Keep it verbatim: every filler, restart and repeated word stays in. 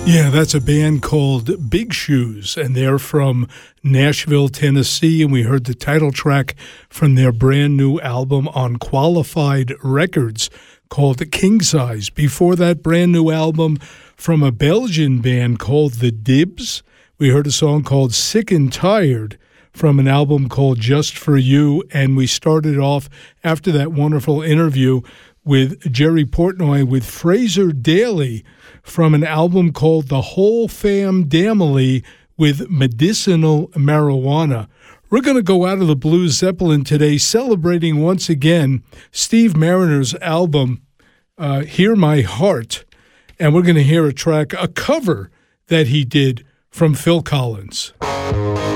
Yeah, that's a band called Big Shoes, and they're from Nashville, Tennessee, and we heard the title track from their brand new album on Qualified Records called King Size. Before that, brand new album from a Belgian band called The Dibs. We heard a song called Sick and Tired from an album called Just For You, and we started off after that wonderful interview with Jerry Portnoy with Fraser Daly from an album called The Whole Fam Damily with Medicinal Marijuana. We're going to go out of the Blue Zeppelin today, celebrating once again Steve Mariner's album, uh, Hear My Heart, and we're going to hear a track, a cover that he did from Phil Collins.